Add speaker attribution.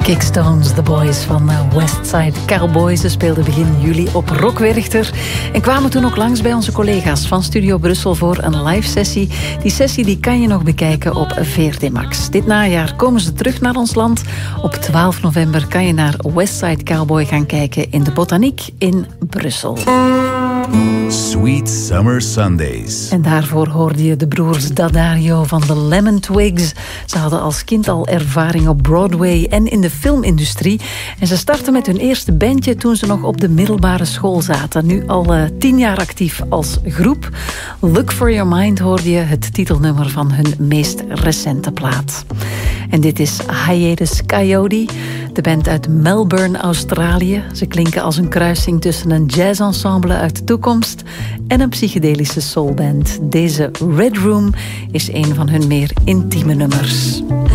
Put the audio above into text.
Speaker 1: Kickstones, de boys van Westside Cowboys. Ze speelden begin juli op Rock Werchter en kwamen toen ook langs bij onze collega's van Studio Brussel voor een live sessie. Die sessie die kan je nog bekijken op VRT Max. Dit najaar komen ze terug naar ons land. Op 12 november kan je naar Westside Cowboy gaan kijken in de Botaniek in Brussel.
Speaker 2: Sweet Summer Sundays.
Speaker 1: En daarvoor hoorde je de broers Daddario van de Lemon Twigs. Ze hadden als kind al ervaring op Broadway en in de filmindustrie. En ze startten met hun eerste bandje toen ze nog op de middelbare school zaten. Nu al 10 jaar actief als groep. Look for Your Mind hoorde je, het titelnummer van hun meest recente plaat. En dit is Hiatus Kaiyote, de band uit Melbourne, Australië. Ze klinken als een kruising tussen een jazzensemble uit de toekomst en een psychedelische soulband. Deze Red Room is een van hun meer intieme nummers.